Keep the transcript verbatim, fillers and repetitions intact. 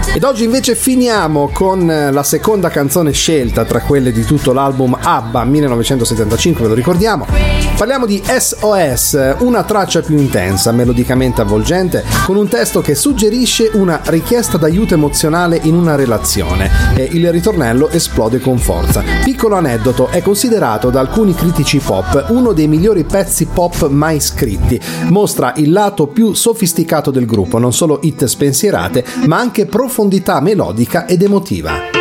Ed oggi invece finiamo con la seconda canzone scelta tra quelle di tutto l'album ABBA millenovecentosettantacinque, ve lo ricordiamo. Parliamo di S O S, una traccia più intensa, melodicamente avvolgente, con un testo che suggerisce una richiesta d'aiuto emozionale in una relazione, e il ritornello esplode con forza. Piccolo aneddoto, è considerato da alcuni critici pop uno dei migliori pezzi pop mai scritti. Mostra il lato più sofisticato del gruppo, non solo hit spensierate, ma anche profondità melodica ed emotiva.